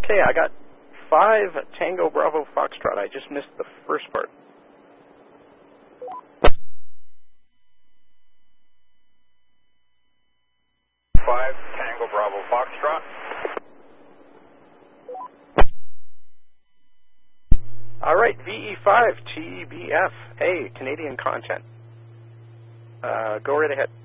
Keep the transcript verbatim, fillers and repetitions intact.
Okay, I got five Tango Bravo Foxtrot. I just missed the first part. Five Tango Bravo Foxtrot. All right, V E five T B F. Hey, Canadian content. Uh, go right ahead.